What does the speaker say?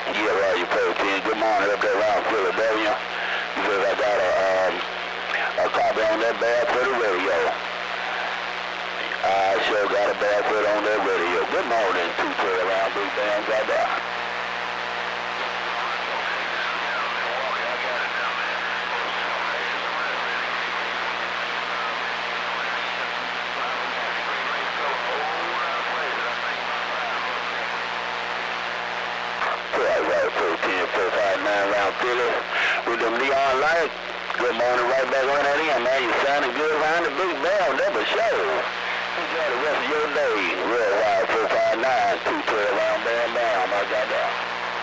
Yeah, right, you 14. Good morning up there around Philadelphia. Because I got a copy on that bad for the radio. I sure got a bad foot on that radio. Good morning, 212 around Big Bang, got that. Right, 14, 459 around Philly. With them neon lights. Good morning, right back on that in, man. You sounding good around the Big Bang, never show. Enjoy the rest of your day. Real Wild 459, 212 around Bam Bam.